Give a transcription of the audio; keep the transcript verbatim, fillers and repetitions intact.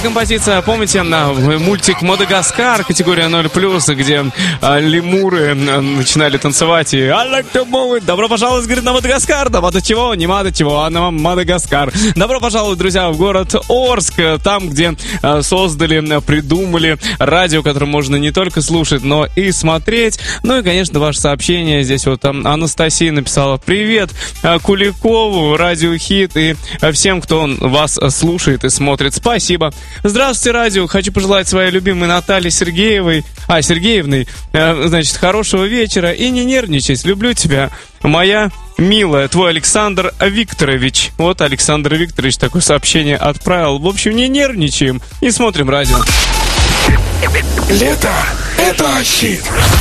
эта композиция, помните, на мультик «Мадагаскар», категория ноль плюс, где а, лемуры начинали танцевать и I like to move it. Добро пожаловать, говорит, на Мадагаскар. Да мада чего? Не мада чего, а на Мадагаскар. Добро пожаловать, друзья, в город Орск, там, где а, создали, придумали радио, которое можно не только слушать, но и смотреть. Ну и, конечно, ваше сообщение. Здесь вот там Анастасия написала: привет Куликову, Радио Хит и всем, кто вас слушает и смотрит. Спасибо. Здравствуйте, радио. Хочу пожелать своей любимой Наталье Сергеевой, а, Сергеевной, э, значит, хорошего вечера и не нервничать. Люблю тебя, моя милая. Твой Александр Викторович. Вот Александр Викторович такое сообщение отправил. В общем, не нервничаем и смотрим радио. Лето — это хит.